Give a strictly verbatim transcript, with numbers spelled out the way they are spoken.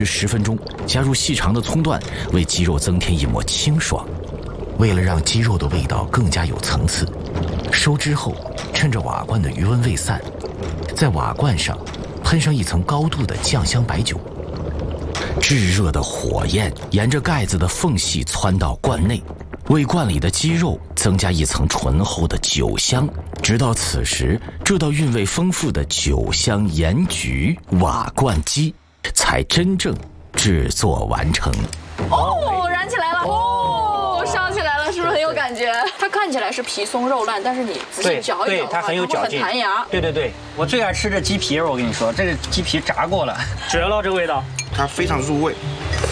十分钟，加入细长的葱段，为鸡肉增添一抹清爽。为了让鸡肉的味道更加有层次，收汁后，趁着瓦罐的余温未散，在瓦罐上喷上一层高度的酱香白酒。炙热的火焰沿着盖子的缝隙窜到罐内，为罐里的鸡肉增加一层醇厚的酒香。直到此时，这道韵味丰富的酒香盐焗瓦罐鸡才真正制作完成。 哦，燃起来了！哦，烧起来了，是不是很有感觉？它看起来是皮松肉烂，但是你仔细嚼一嚼， 它很有嚼劲， 很弹牙。 对对对，我最爱吃这鸡皮肉，我跟你说，这个鸡皮炸过了， 绝了，这味道， 它非常入味。